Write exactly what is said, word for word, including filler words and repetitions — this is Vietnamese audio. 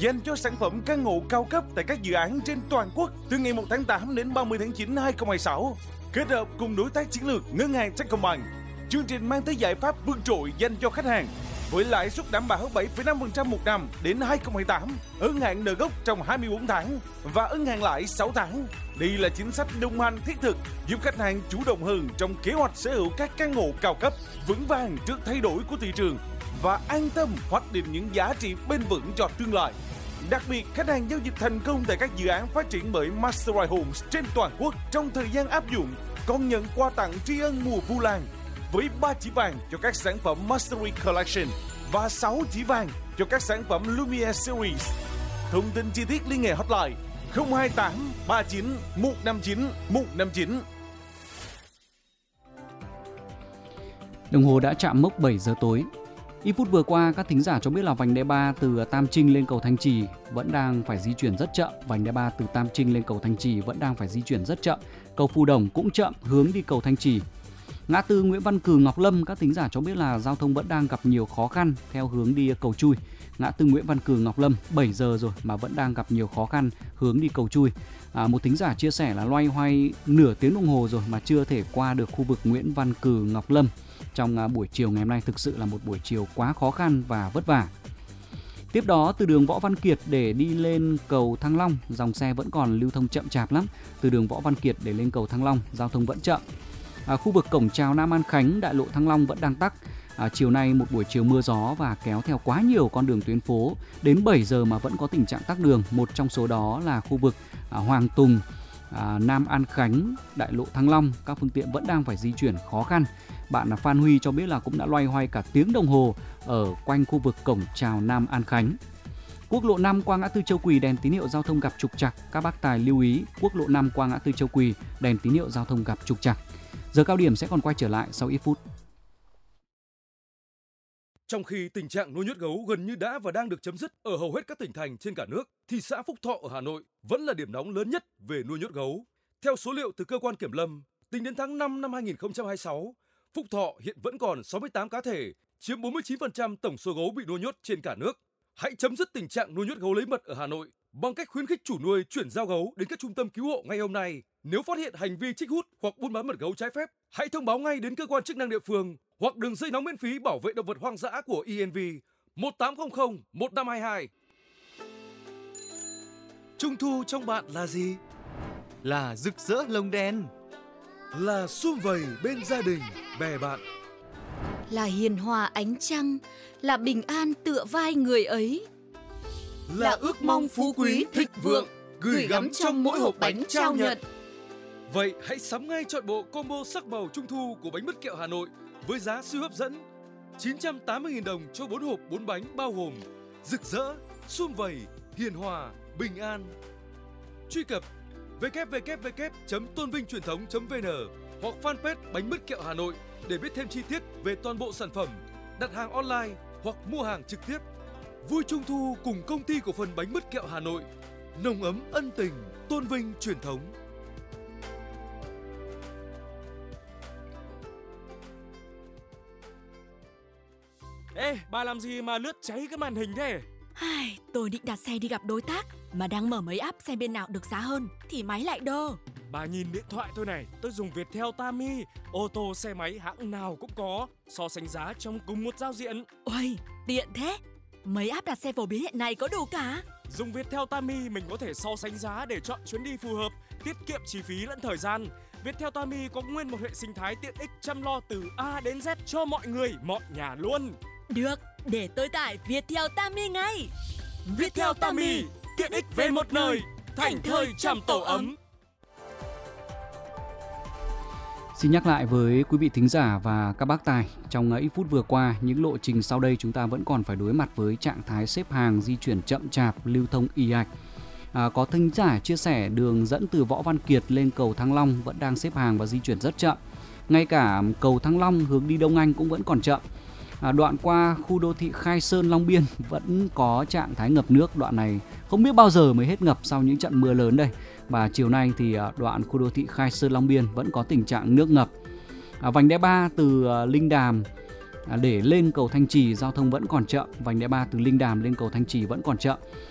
dành cho sản phẩm căn hộ cao cấp tại các dự án trên toàn quốc từ ngày một tháng tám đến ba mươi tháng chín năm hai nghìn không trăm hai mươi sáu. Kết hợp cùng đối tác chiến lược Ngân hàng Techcombank, chương trình mang tới giải pháp vượt trội dành cho khách hàng với lãi suất đảm bảo bảy phẩy năm phần trăm một năm đến hai nghìn không trăm hai mươi tám, ân hạn nợ gốc trong hai mươi bốn tháng và ân hạn lãi sáu tháng. Đây là chính sách đồng hành thiết thực giúp khách hàng chủ động hơn trong kế hoạch sở hữu các căn hộ cao cấp, vững vàng trước thay đổi của thị trường và an tâm hoạch định những giá trị bền vững cho tương lai. Đặc biệt, khách hàng giao dịch thành công tại các dự án phát triển bởi Mastery Homes trên toàn quốc trong thời gian áp dụng còn nhận quà tặng tri ân mùa Vu Lan với ba chỉ vàng cho các sản phẩm Mastery Collection và sáu chỉ vàng cho các sản phẩm Lumiere Series. Thông tin chi tiết liên hệ hotline không hai tám ba chín một năm chín một năm chín. Đồng hồ đã chạm mốc bảy giờ tối. Ít phút vừa qua, các thính giả cho biết là vành đai ba từ Tam Trinh lên cầu Thanh Trì vẫn đang phải di chuyển rất chậm. Vành đai ba từ Tam Trinh lên cầu Thanh Trì vẫn đang phải di chuyển rất chậm. Cầu Phù Đồng cũng chậm hướng đi cầu Thanh Trì. Ngã tư Nguyễn Văn Cừ, Ngọc Lâm, các thính giả cho biết là giao thông vẫn đang gặp nhiều khó khăn theo hướng đi cầu Chui. Ngã tư Nguyễn Văn Cừ, Ngọc Lâm, bảy giờ rồi mà vẫn đang gặp nhiều khó khăn hướng đi cầu Chui. À, một thính giả chia sẻ là loay hoay nửa tiếng đồng hồ rồi mà chưa thể qua được khu vực Nguyễn Văn Cừ, Ngọc Lâm. Trong uh, buổi chiều ngày hôm nay thực sự là một buổi chiều quá khó khăn và vất vả. Tiếp đó, từ đường Võ Văn Kiệt để đi lên cầu Thăng Long, dòng xe vẫn còn lưu thông chậm chạp lắm. Từ đường Võ Văn Kiệt để lên cầu Thăng Long, giao thông vẫn chậm. À, khu vực cổng chào Nam An Khánh, đại lộ Thăng Long vẫn đang tắc. À, chiều nay một buổi chiều mưa gió và kéo theo quá nhiều con đường tuyến phố. Đến bảy giờ mà vẫn có tình trạng tắc đường. Một trong số đó là khu vực à, Hoàng Tùng, à, Nam An Khánh, đại lộ Thăng Long. Các phương tiện vẫn đang phải di chuyển khó khăn. Bạn là Phan Huy cho biết là cũng đã loay hoay cả tiếng đồng hồ ở quanh khu vực cổng chào Nam An Khánh. Quốc lộ năm qua ngã tư Châu Quỳ, đèn tín hiệu giao thông gặp trục trặc. Các bác tài lưu ý, quốc lộ năm qua ngã tư Châu Quỳ, đèn tín hiệu giao thông gặp trục trặc. Giờ cao điểm sẽ còn quay trở lại sau ít phút. Trong khi tình trạng nuôi nhốt gấu gần như đã và đang được chấm dứt ở hầu hết các tỉnh thành trên cả nước, thì xã Phúc Thọ ở Hà Nội vẫn là điểm nóng lớn nhất về nuôi nhốt gấu. Theo số liệu từ cơ quan kiểm lâm, tính đến tháng năm năm hai nghìn không trăm hai mươi sáu, Phúc Thọ hiện vẫn còn sáu mươi tám cá thể, chiếm bốn mươi chín phần trăm tổng số gấu bị nuôi nhốt trên cả nước. Hãy chấm dứt tình trạng nuôi nhốt gấu lấy mật ở Hà Nội bằng cách khuyến khích chủ nuôi chuyển giao gấu đến các trung tâm cứu hộ ngay hôm nay. Nếu phát hiện hành vi trích hút hoặc buôn bán mật gấu trái phép, hãy thông báo ngay đến cơ quan chức năng địa phương hoặc đường dây nóng miễn phí bảo vệ động vật hoang dã của e en vê một tám không không một năm hai hai. Trung thu trong bạn là gì? Là rực rỡ lồng đèn, là sum vầy bên gia đình, bè bạn, là hiền hòa ánh trăng, là bình an tựa vai người ấy, là, là ước mong phú quý thịnh vượng gửi gắm trong mỗi hộp bánh trao nhận. Vậy hãy sắm ngay chọn bộ combo sắc màu trung thu của bánh mứt kẹo Hà Nội với giá siêu hấp dẫn chín trăm tám mươi nghìn đồng cho bốn hộp bốn bánh bao gồm rực rỡ, sum vầy, hiền hòa, bình an. Truy cập w w w chấm tôn vinh truyền thống chấm v n hoặc fanpage bánh mứt kẹo Hà Nội để biết thêm chi tiết về toàn bộ sản phẩm, đặt hàng online hoặc mua hàng trực tiếp. Vui Trung thu cùng công ty cổ phần bánh mứt kẹo Hà Nội, nồng ấm ân tình, tôn vinh truyền thống. Ê, bà làm gì mà lướt cháy cái màn hình thế? Ai, tôi định đặt xe đi gặp đối tác mà đang mở mấy app xem bên nào được giá hơn thì máy lại đơ. Bà nhìn điện thoại tôi này, tôi dùng Viettel Tami, ô tô xe máy hãng nào cũng có, so sánh giá trong cùng một giao diện. Ôi, tiện thế. Mấy app đặt xe phổ biến hiện nay có đủ cả. Dùng Viettel Tami mình có thể so sánh giá để chọn chuyến đi phù hợp, tiết kiệm chi phí lẫn thời gian. Viettel Tami có nguyên một hệ sinh thái tiện ích chăm lo từ A đến Z cho mọi người, mọi nhà luôn. Được, để tôi tải Viettel Tami ngay. Viettel Tami, tiện ích về một nơi, thành thơi chăm tổ ấm. Xin nhắc lại với quý vị thính giả và các bác tài, trong ít phút vừa qua, những lộ trình sau đây chúng ta vẫn còn phải đối mặt với trạng thái xếp hàng di chuyển chậm chạp, lưu thông ì ạch. À, có thính giả chia sẻ đường dẫn từ Võ Văn Kiệt lên cầu Thăng Long vẫn đang xếp hàng và di chuyển rất chậm. Ngay cả cầu Thăng Long hướng đi Đông Anh cũng vẫn còn chậm. À, đoạn qua khu đô thị Khai Sơn Long Biên vẫn có trạng thái ngập nước. Đoạn này không biết bao giờ mới hết ngập sau những trận mưa lớn đây. Và chiều nay thì đoạn khu đô thị Khai Sơn Long Biên vẫn có tình trạng nước ngập. À, vành đai ba từ Linh Đàm để lên cầu Thanh Trì giao thông vẫn còn chậm. Vành đai ba từ Linh Đàm lên cầu Thanh Trì vẫn còn chậm.